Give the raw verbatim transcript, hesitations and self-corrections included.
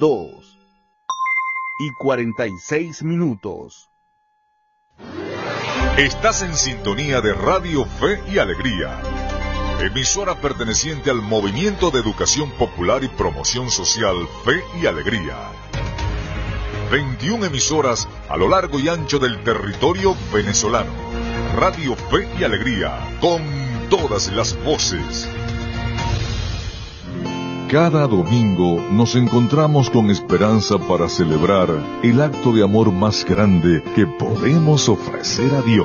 dos y cuarenta y seis minutos. Estás en sintonía de Radio Fe y Alegría, emisora perteneciente al Movimiento de Educación Popular y Promoción Social Fe y Alegría. veintiuna emisoras a lo largo y ancho del territorio venezolano. Radio Fe y Alegría, con todas las voces. Cada domingo nos encontramos con esperanza para celebrar el acto de amor más grande que podemos ofrecer a Dios.